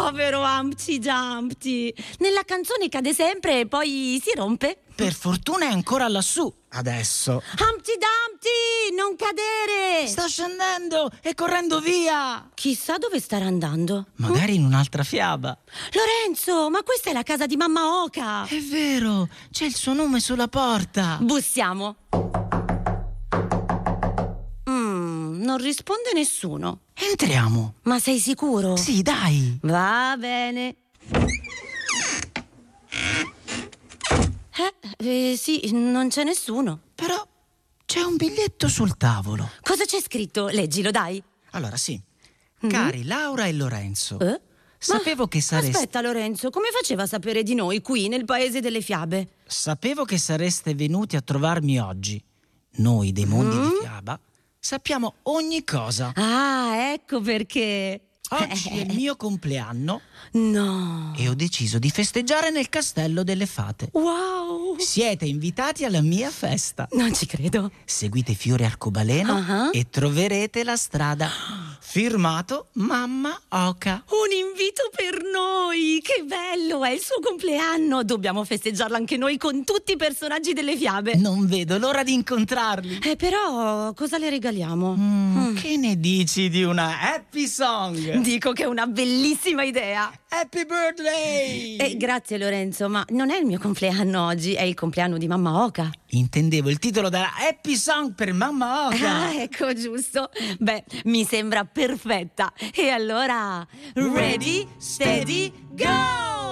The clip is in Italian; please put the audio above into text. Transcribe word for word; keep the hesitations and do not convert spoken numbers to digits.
Povero Humpty Dumpty. Nella canzone cade sempre e poi si rompe. Per fortuna è ancora lassù, adesso. Humpty Dumpty, non cadere! Sta scendendo e correndo via! Chissà dove starà andando. Magari in un'altra fiaba. Lorenzo, ma questa è la casa di mamma Oca. È vero, c'è il suo nome sulla porta. Bussiamo. Mm, non risponde nessuno. Entriamo. Ma sei sicuro? Sì, dai. Va bene. Eh, eh, sì, non c'è nessuno. Però c'è un biglietto sul tavolo. Cosa c'è scritto? Leggilo, dai. Allora, sì. Mm. Cari Laura e Lorenzo, Eh? sapevo Ma che sareste... Aspetta, Lorenzo, come faceva a sapere di noi qui, nel paese delle fiabe? Sapevo che sareste venuti a trovarmi oggi. Noi dei mondi Mm? di fiaba sappiamo ogni cosa. Ah, ecco perché. Oggi è il mio compleanno No. e ho deciso di festeggiare nel castello delle fate. Wow. Siete invitati alla mia festa. Non ci credo. Seguite Fiore Arcobaleno Uh-huh. e troverete la strada. Firmato Mamma Oca. Un invito per noi! Che bello! È il suo compleanno! Dobbiamo festeggiarlo anche noi con tutti i personaggi delle fiabe. Non vedo l'ora di incontrarli. Eh, però, cosa le regaliamo? Mm, Mm. Che ne dici di una happy song? Dico che è una bellissima idea. Happy birthday! Eh, grazie Lorenzo, ma non è il mio compleanno oggi, è il compleanno di mamma Oca. Intendevo il titolo della happy song per Mamma Oca. Ah, ecco, giusto. Beh, mi sembra perfetta. E allora, ready, steady, go!